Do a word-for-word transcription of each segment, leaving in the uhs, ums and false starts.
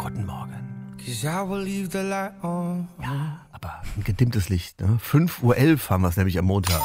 Guten Morgen. Ja, aber ein gedimmtes Licht. Ne? fünf Uhr elf haben wir es nämlich am Montag.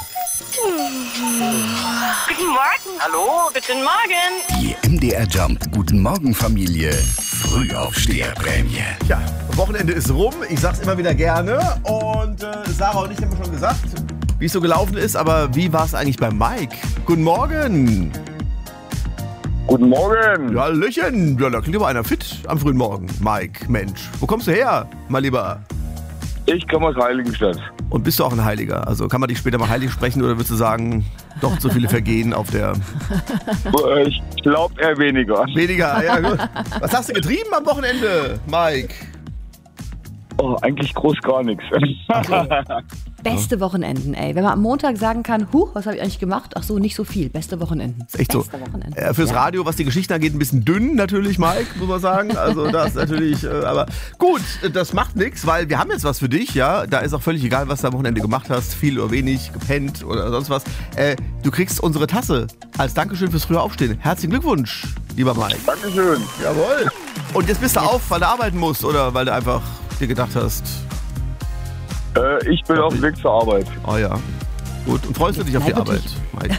Guten Morgen. Hallo, guten Morgen. Die M D R Jump Guten Morgen Familie Frühaufsteherprämie. Ja, Wochenende ist rum. Ich sag's immer wieder gerne. Und äh, Sarah und ich haben schon gesagt, wie es so gelaufen ist. Aber wie war es eigentlich bei Mike? Guten Morgen. Guten Morgen. Ja, Hallöchen. Ja, da klingt aber einer fit am frühen Morgen. Mike, Mensch. Wo kommst du her, mein Lieber? Ich komme aus Heiligenstadt. Und bist du auch ein Heiliger? Also kann man dich später mal heilig sprechen oder würdest du sagen, doch so viele Vergehen auf der... Ich glaube eher weniger. Weniger, ja gut. Was hast du getrieben am Wochenende, Mike? Oh, eigentlich groß gar nichts. Beste Wochenenden, ey. Wenn man am Montag sagen kann, huh, was habe ich eigentlich gemacht? Ach so, nicht so viel. Beste Wochenenden. Ist echt Beste so. Wochenenden. Äh, fürs Ja. Radio, was die Geschichten angeht, ein bisschen dünn natürlich, Mike, muss man sagen. Also das ist natürlich, äh, aber gut, das macht nichts, weil wir haben jetzt was für dich, ja. Da ist auch völlig egal, was du am Wochenende gemacht hast, viel oder wenig, gepennt oder sonst was. Äh, du kriegst unsere Tasse als Dankeschön fürs frühe Aufstehen. Herzlichen Glückwunsch, lieber Mike. Dankeschön. Jawohl. Und jetzt bist du auf, weil du arbeiten musst oder weil du einfach dir gedacht hast, Äh, ich bin auf dem Weg zur Arbeit. oh ja, gut. Und freust du dich auf die Bleibe Arbeit, dich. Mike?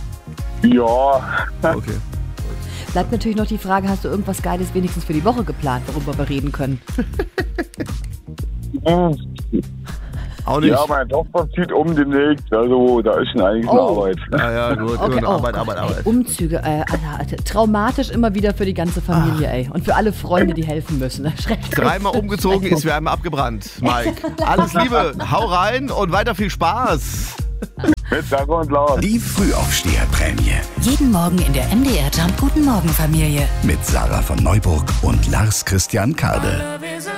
Ja. Okay. Bleibt natürlich noch die Frage, hast du irgendwas Geiles wenigstens für die Woche geplant, worüber wir reden können? Auch nicht. Ja, meine Tochter zieht um demnächst. Also da ist schon einiges Oh. oh. Arbeit. Ja, ja, gut. Okay, Immer oh Arbeit, Gott, Arbeit, ey, Arbeit. Umzüge, äh, Alter, Alter, traumatisch immer wieder für die ganze Familie, ey. Und für alle Freunde, die helfen müssen. Schrecklich. Dreimal umgezogen ist wie einmal abgebrannt, Mike. Alles Liebe, hau rein und weiter viel Spaß. Mit Dank und Laut. Die Frühaufsteherprämie Jeden Morgen in der M D R Jump Guten Morgen Familie. mit Sarah von Neuburg und Lars Christian Kade.